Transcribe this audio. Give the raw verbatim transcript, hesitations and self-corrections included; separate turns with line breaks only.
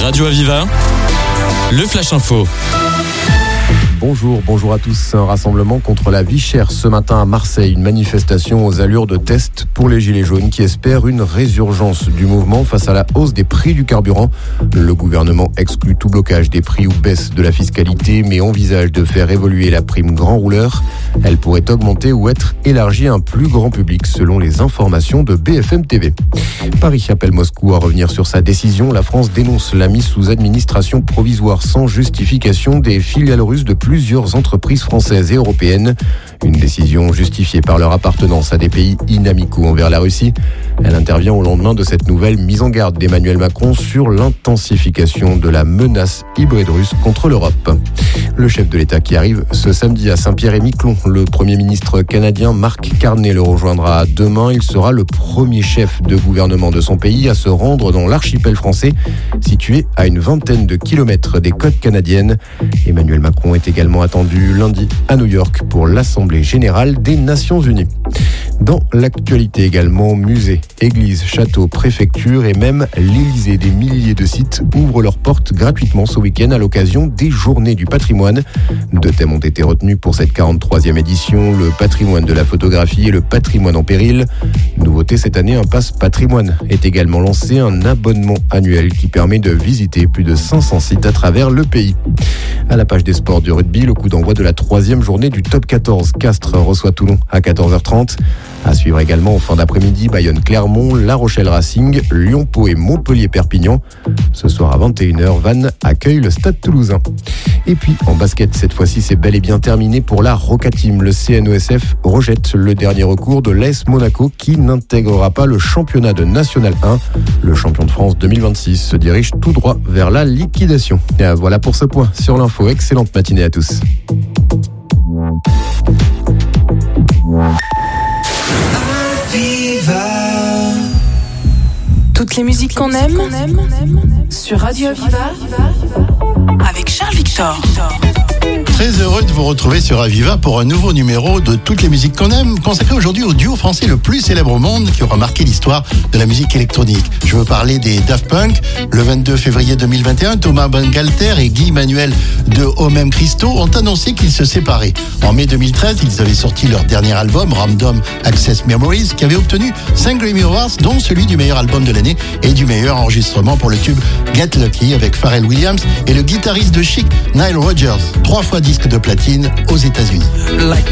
Radio Aviva, le Flash Info.
Bonjour, bonjour à tous. Un rassemblement contre la vie chère ce matin à Marseille. Une manifestation aux allures de test pour les Gilets jaunes qui espèrent une résurgence du mouvement face à la hausse des prix du carburant. Le gouvernement exclut tout blocage des prix ou baisse de la fiscalité, mais envisage de faire évoluer la prime grand rouleur. Elle pourrait augmenter ou être élargie à un plus grand public selon les informations de B F M T V. Paris appelle Moscou à revenir sur sa décision. La France dénonce la mise sous administration provisoire sans justification des filiales russes de plusieurs entreprises françaises et européennes. Une décision justifiée par leur appartenance à des pays inamicaux envers la Russie. Elle intervient au lendemain de cette nouvelle mise en garde d'Emmanuel Macron sur l'intensification de la menace hybride russe contre l'Europe. Le chef de l'État qui arrive ce samedi à Saint-Pierre-et-Miquelon. Le Premier ministre canadien Mark Carney le rejoindra demain. Il sera le premier chef de gouvernement de son pays à se rendre dans l'archipel français, situé à une vingtaine de kilomètres des côtes canadiennes. Emmanuel Macron est également attendu lundi à New York pour l'Assemblée générale des Nations Unies. Dans l'actualité également, musées, églises, châteaux, préfectures et même l'Élysée. Des milliers de sites ouvrent leurs portes gratuitement ce week-end à l'occasion des Journées du patrimoine. Deux thèmes ont été retenus pour cette quarante-troisième édition, le patrimoine de la photographie et le patrimoine en péril. Nouveauté cette année, un pass patrimoine est également lancé, un abonnement annuel qui permet de visiter plus de cinq cents sites à travers le pays. À la page des sports du rugby, le coup d'envoi de la troisième journée du top quatorze. Castres reçoit Toulon à quatorze heures trente. À suivre également en fin d'après-midi, Bayonne-Clermont, La Rochelle-Racing, Lyon-Pau et Montpellier-Perpignan. Ce soir à vingt et une heures, Vannes accueille le Stade Toulousain. Et puis en basket, cette fois-ci, c'est bel et bien terminé pour la Roca Team. Le C N E S F rejette le dernier recours de l'A S Monaco qui n'intégrera pas le championnat de National un. Le champion de France deux mille vingt-six se dirige tout droit vers la liquidation. Et voilà pour ce point sur l'info. Excellente matinée à tous.
Toutes les musiques qu'on aime, sur Radio Aviva avec Charles Victor.
Très heureux de vous retrouver sur Aviva pour un nouveau numéro de Toutes les musiques qu'on aime, consacré aujourd'hui au duo français le plus célèbre au monde qui aura marqué l'histoire de la musique électronique. Je veux parler des Daft Punk. Le vingt-deux février deux mille vingt et un, Thomas Bangalter et Guy Manuel de Homem Christo ont annoncé qu'ils se séparaient. En mai deux mille treize, ils avaient sorti leur dernier album, Random Access Memories, qui avait obtenu cinq Grammy Awards, dont celui du meilleur album de l'année et du meilleur enregistrement pour le tube Get Lucky avec Pharrell Williams et le guitariste de Chic, Nile Rodgers, trois fois disque de platine aux États-Unis.
Like